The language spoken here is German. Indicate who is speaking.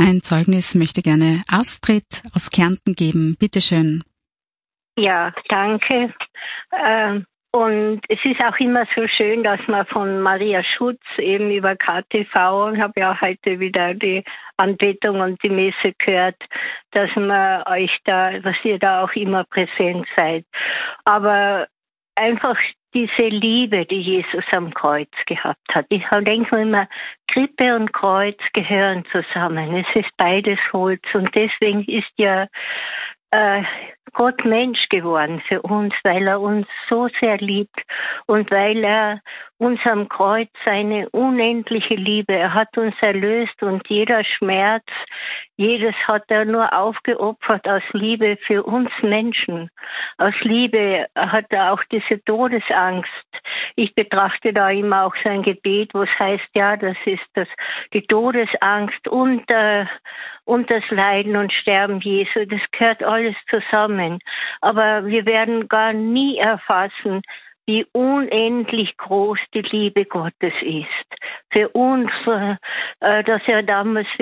Speaker 1: Ein Zeugnis möchte gerne Astrid aus Kärnten geben. Bitte schön.
Speaker 2: Ja, danke. Und es ist auch immer so schön, dass man von Maria Schutz eben über KTV, und habe ja heute wieder die Anbetung und die Messe gehört, dass dass ihr da auch immer präsent seid. Aber einfach diese Liebe, die Jesus am Kreuz gehabt hat. Ich denke mir immer, Krippe und Kreuz gehören zusammen. Es ist beides Holz und deswegen ist ja Gott Mensch geworden für uns, weil er uns so sehr liebt und weil er uns am Kreuz seine unendliche Liebe, er hat uns erlöst und jeder Schmerz, jedes hat er nur aufgeopfert aus Liebe für uns Menschen. Aus Liebe hat er auch diese Todesangst. Ich betrachte da immer auch sein Gebet, wo es heißt, ja, das ist die Todesangst und das Leiden und Sterben Jesu, das gehört alles zusammen. Aber wir werden gar nie erfassen, wie unendlich groß die Liebe Gottes ist. Für uns, dass er damals